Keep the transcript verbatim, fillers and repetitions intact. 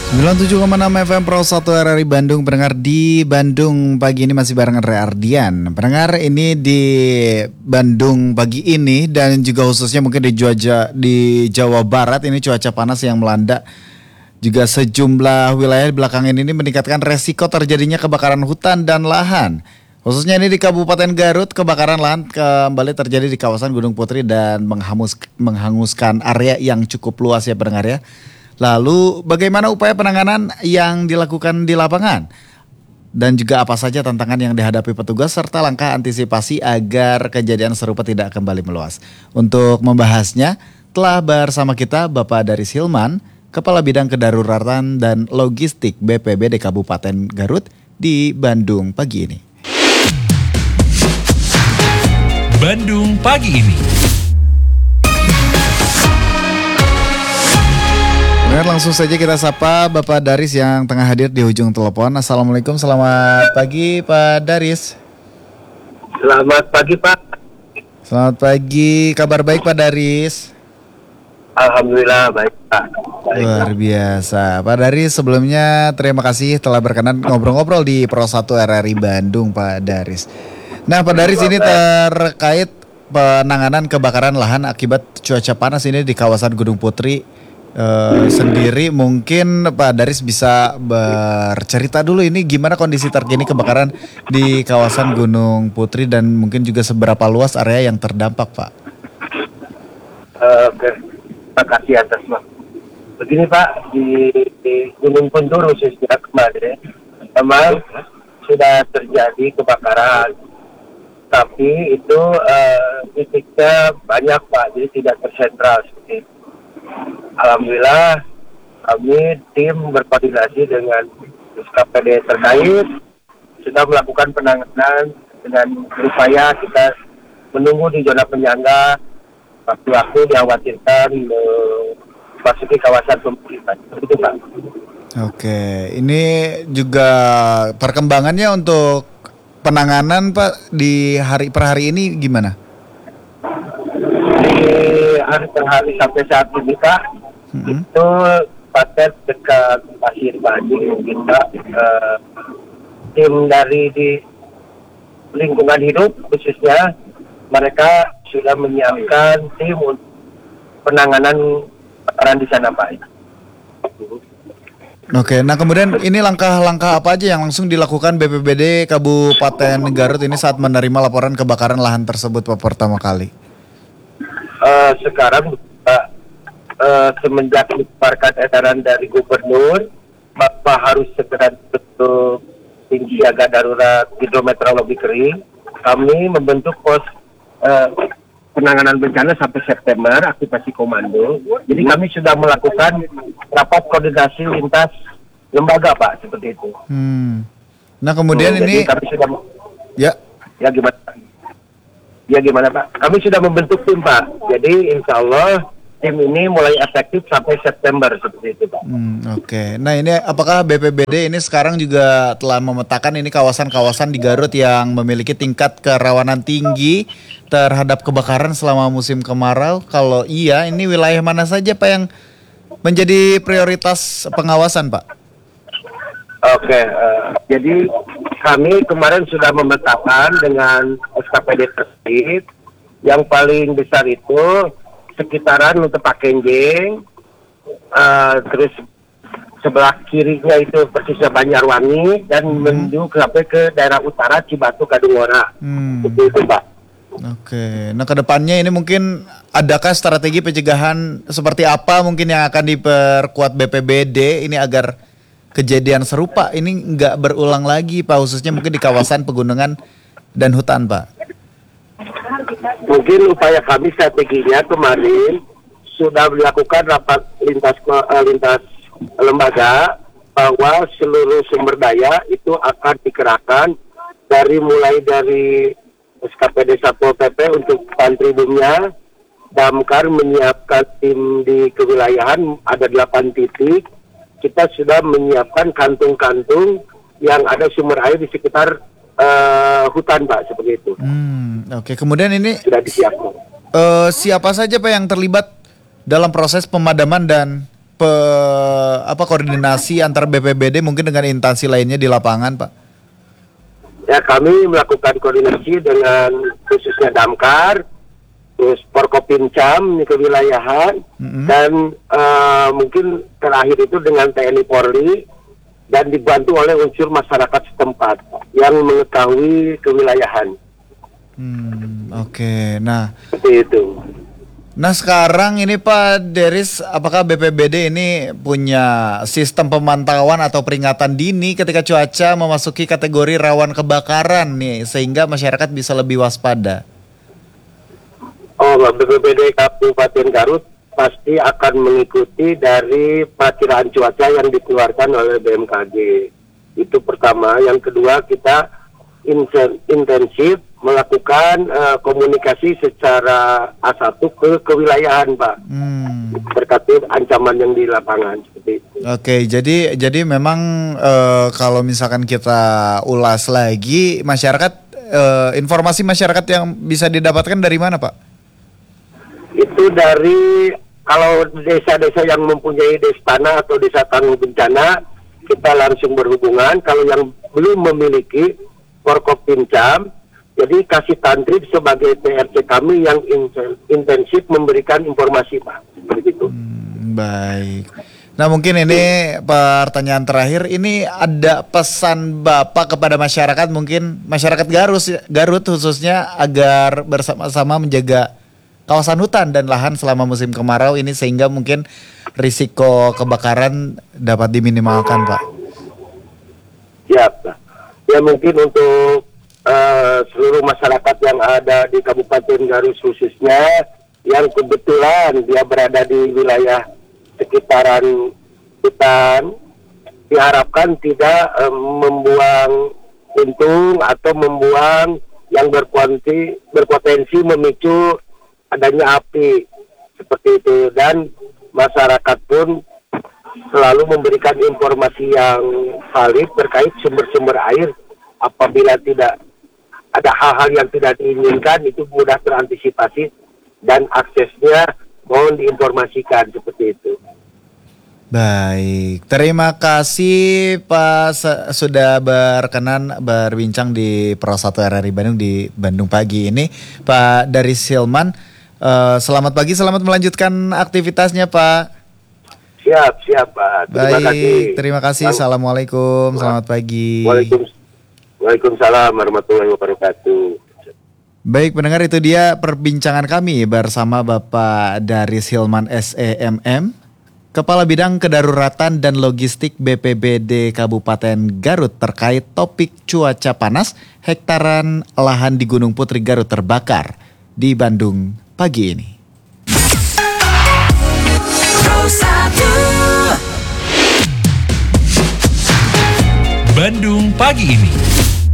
sembilan puluh tujuh koma enam F M Pro satu R R I Bandung. Pendengar di Bandung pagi ini masih barengan Ray Ardian. Pendengar ini di Bandung pagi ini dan juga khususnya mungkin di cuaca di Jawa Barat ini cuaca panas yang melanda. Juga sejumlah wilayah belakangan ini meningkatkan resiko terjadinya kebakaran hutan dan lahan. Khususnya ini di Kabupaten Garut, kebakaran lahan kembali terjadi di kawasan Gunung Putri dan menghamus, menghanguskan area yang cukup luas ya pendengar ya. Lalu bagaimana upaya penanganan yang dilakukan di lapangan? Dan juga apa saja tantangan yang dihadapi petugas serta langkah antisipasi agar kejadian serupa tidak kembali meluas. Untuk membahasnya telah bersama kita Bapak Daris Hilman, Kepala Bidang Kedaruratan dan Logistik B P B D Kabupaten Garut di Bandung pagi ini. Bandung pagi ini. Benar, langsung saja kita sapa Bapak Daris yang tengah hadir di ujung telepon. Assalamualaikum, selamat pagi Pak Daris. Selamat pagi Pak. Selamat pagi, kabar baik Pak Daris? Alhamdulillah baik Pak. Baik, Luar biasa. Pak Daris, sebelumnya terima kasih telah berkenan ngobrol-ngobrol di Pro satu R R I Bandung Pak Daris. Nah Pak Daris, ini terkait penanganan kebakaran lahan akibat cuaca panas ini di kawasan Gunung Putri eh, sendiri. Mungkin Pak Daris bisa bercerita dulu ini gimana kondisi terkini kebakaran di kawasan Gunung Putri dan mungkin juga seberapa luas area yang terdampak Pak. Uh, Oke, terima kasih atas Pak. Begini Pak, di, di Gunung Putri khususnya kemarin memang sudah terjadi kebakaran. Tapi itu uh, titiknya banyak Pak, jadi tidak tersentral seperti itu. Alhamdulillah kami tim berkoordinasi dengan S K P D terkait sudah melakukan penanganan dengan upaya kita menunggu di zona penyangga waktu-waktu dikhawatirkan memasuki kawasan pemukiman. Begitu Pak. Oke, ini juga perkembangannya untuk penanganan Pak di hari per hari ini gimana? Di hari per hari sampai saat ini Pak, mm-hmm. itu paten dekat Pasir Banding kita uh, tim dari di lingkungan hidup khususnya mereka sudah menyiapkan tim untuk penanganan kebakaran di sana Pak. Oke, nah kemudian ini langkah-langkah apa aja yang langsung dilakukan B P B D Kabupaten Garut ini saat menerima laporan kebakaran lahan tersebut Pak pertama kali? Uh, sekarang uh, uh, semenjak dikeluarkan edaran dari Gubernur, Bapak harus segera bentuk tim siaga darurat hidrometeorologi kering. Kami membentuk pos uh, penanganan bencana sampai September, aktivasi komando. Jadi kami sudah melakukan rapat koordinasi lintas lembaga Pak, seperti itu. Hmm. Nah kemudian hmm, ini, kami sudah, ya, ya gimana? Ya gimana Pak? Kami sudah membentuk tim Pak. Jadi Insya Allah tim ini mulai efektif sampai September seperti itu Pak. Hmm, Oke. Okay. Nah ini apakah B P B D ini sekarang juga telah memetakan ini kawasan-kawasan di Garut yang memiliki tingkat kerawanan tinggi terhadap kebakaran selama musim kemarau? Kalau iya, ini wilayah mana saja Pak yang menjadi prioritas pengawasan Pak? Oke, okay, uh, jadi kami kemarin sudah memetakan dengan S K P D terkait yang paling besar itu sekitaran untuk Pak Kenjeng, uh, terus sebelah kirinya itu persisnya Banjarwangi dan hmm. menuju sampai ke daerah utara Cibatu Kadungora. Hmm. Itu, itu Pak. Oke, nah kedepannya ini mungkin adakah strategi pencegahan seperti apa mungkin yang akan diperkuat B P B D ini agar kejadian serupa ini nggak berulang lagi Pak, khususnya mungkin di kawasan pegunungan dan hutan Pak? Mungkin upaya kami strateginya kemarin sudah dilakukan rapat lintas uh, lintas lembaga bahwa seluruh sumber daya itu akan dikerahkan dari mulai dari S K P D Satpol P P untuk pantribumnya, Damkar menyiapkan tim di kewilayahan ada delapan titik. Kita sudah menyiapkan kantung-kantung yang ada sumber air di sekitar uh, hutan Pak, seperti itu. Hmm, Oke, okay. Kemudian ini sudah disiapkan. Uh, siapa saja Pak yang terlibat dalam proses pemadaman dan pe, apa koordinasi antara B P B D mungkin dengan instansi lainnya di lapangan, Pak? Ya, kami melakukan koordinasi dengan khususnya Damkar, terus Porkopimcam di kewilayahan, mm-hmm. dan uh, mungkin terakhir itu dengan T N I Polri, dan dibantu oleh unsur masyarakat setempat yang mengetahui kewilayahan. Hmm, Oke, okay. Nah, seperti itu. Nah sekarang ini Pak Deris, apakah B P B D ini punya sistem pemantauan atau peringatan dini ketika cuaca memasuki kategori rawan kebakaran nih, sehingga masyarakat bisa lebih waspada? Oh, B P B D Kabupaten Garut pasti akan mengikuti dari perkiraan cuaca yang dikeluarkan oleh B M K G. Itu pertama. Yang kedua, kita intensif melakukan uh, komunikasi secara A satu ke kewilayahan, Pak. Hmm. Terkait ancaman yang di lapangan seperti itu. Oke, jadi jadi memang uh, kalau misalkan kita ulas lagi, masyarakat uh, informasi masyarakat yang bisa didapatkan dari mana, Pak? Itu dari kalau desa-desa yang mempunyai destana atau desa tangguh bencana, kita langsung berhubungan. Kalau yang belum memiliki Porkopimcam, jadi kasih tantri sebagai P R C kami yang intensif memberikan informasi, Pak. Begitu. Hmm, baik. Nah mungkin ini pertanyaan terakhir, ini ada pesan Bapak kepada masyarakat, mungkin masyarakat Garut, Garut khususnya agar bersama-sama menjaga kawasan hutan dan lahan selama musim kemarau ini sehingga mungkin risiko kebakaran dapat diminimalkan, Pak. Siap, Pak. Ya mungkin untuk uh, seluruh masyarakat yang ada di Kabupaten Garut khususnya yang kebetulan dia berada di wilayah sekitaran hutan, diharapkan tidak um, membuang puntung atau membuang yang berpotensi, berpotensi memicu adanya api seperti itu, dan masyarakat pun selalu memberikan informasi yang valid terkait sumber-sumber air. Apabila tidak ada hal-hal yang tidak diinginkan, itu mudah terantisipasi dan aksesnya mohon diinformasikan seperti itu. Baik, terima kasih Pak sudah berkenan berbincang di Pro satu R R I Bandung di Bandung Pagi ini, Pak Dari Silman. Uh, selamat pagi, selamat melanjutkan aktivitasnya, Pak. Siap, siap, Pak. Terima Baik, kasih. terima kasih. Assalamualaikum, selamat pagi. Waalaikumsalam. Waalaikumsalam warahmatullahi wabarakatuh. Baik pendengar, itu dia perbincangan kami bersama Bapak Dari Silman S E M M, Kepala Bidang Kedaruratan dan Logistik B P B D Kabupaten Garut terkait topik cuaca panas, hektaran lahan di Gunung Putri Garut terbakar di Bandung pagi ini. Bandung pagi ini.